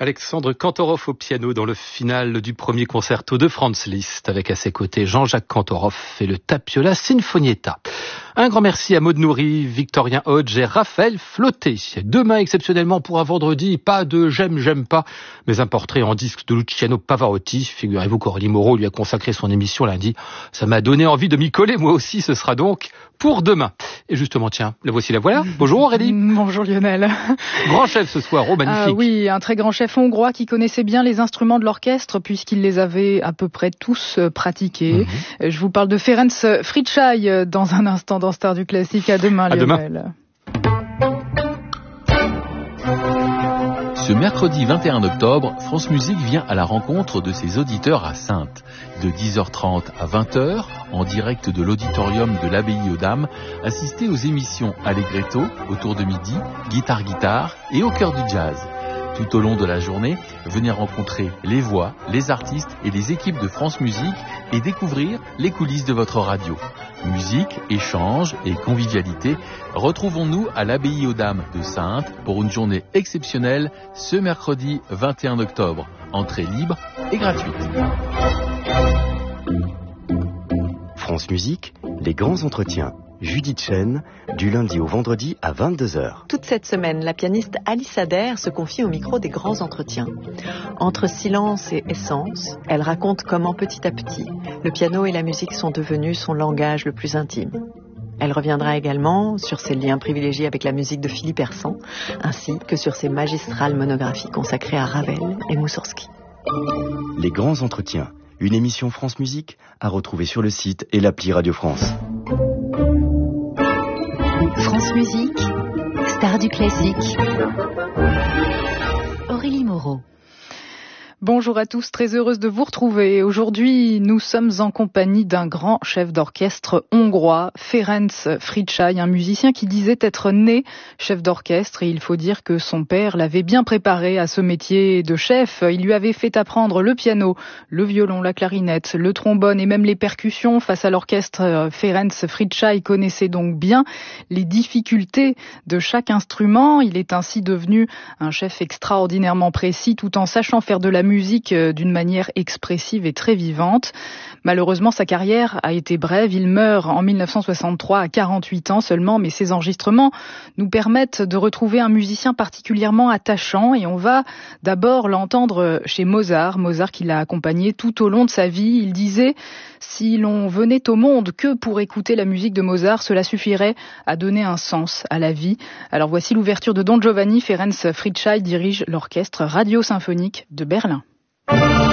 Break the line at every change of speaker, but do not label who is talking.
Alexandre Kantorov au piano dans le final du premier concerto de Franz Liszt, avec à ses côtés Jean-Jacques Kantorov et le Tapiola Sinfonietta. Un grand merci à Maud Nourri, Victorien Hodge et Raphaël Flotté. Demain, exceptionnellement pour un vendredi, pas de j'aime pas, mais un portrait en disque de Luciano Pavarotti. Figurez-vous qu'Aurélie Moreau lui a consacré son émission lundi. Ça m'a donné envie de m'y coller, moi aussi, ce sera donc pour demain. Et justement, tiens, la voici la voilà. Bonjour Aurélie.
Bonjour Lionel.
Grand chef ce soir, oh magnifique.
Ah oui, un très grand chef hongrois qui connaissait bien les instruments de l'orchestre puisqu'il les avait à peu près tous pratiqués. Je vous parle de Ferenc Fricsay dans un instant dans Star du Classique. À demain Lionel.
Ce mercredi 21 octobre, France Musique vient à la rencontre de ses auditeurs à Saintes. De 10h30 à 20h, en direct de l'auditorium de l'Abbaye aux Dames, assistez aux émissions Allegretto, autour de midi, Guitare et au cœur du jazz. Tout au long de la journée, venez rencontrer les voix, les artistes et les équipes de France Musique et découvrir les coulisses de votre radio. Musique, échange et convivialité, retrouvons-nous à l'Abbaye aux Dames de Saintes pour une journée exceptionnelle ce mercredi 21 octobre. Entrée libre et gratuite.
France Musique, les grands entretiens. Judith Chen, du lundi au vendredi à 22h.
Toute cette semaine, la pianiste Alice Adair se confie au micro des grands entretiens. Entre silence et essence, elle raconte comment petit à petit, le piano et la musique sont devenus son langage le plus intime. Elle reviendra également sur ses liens privilégiés avec la musique de Philippe Hersant, ainsi que sur ses magistrales monographies consacrées à Ravel et Moussorgsky.
Les grands entretiens, une émission France Musique à retrouver sur le site et l'appli Radio France.
France Musique, Star du Classique. Aurélie Moreau.
Bonjour à tous, très heureuse de vous retrouver. Aujourd'hui, nous sommes en compagnie d'un grand chef d'orchestre hongrois, Ferenc Fricsay, un musicien qui disait être né chef d'orchestre, et il faut dire que son père l'avait bien préparé à ce métier de chef. Il lui avait fait apprendre le piano, le violon, la clarinette, le trombone et même les percussions. Face à l'orchestre, Ferenc Fricsay connaissait donc bien les difficultés de chaque instrument. Il est ainsi devenu un chef extraordinairement précis tout en sachant faire de la musique d'une manière expressive et très vivante. Malheureusement, sa carrière a été brève. Il meurt en 1963 à 48 ans seulement, mais ses enregistrements nous permettent de retrouver un musicien particulièrement attachant, et on va d'abord l'entendre chez Mozart. Mozart qui l'a accompagné tout au long de sa vie. Il disait: si l'on venait au monde que pour écouter la musique de Mozart, cela suffirait à donner un sens à la vie. Alors voici l'ouverture de Don Giovanni. Ferenc Fricsay dirige l'orchestre radio-symphonique de Berlin.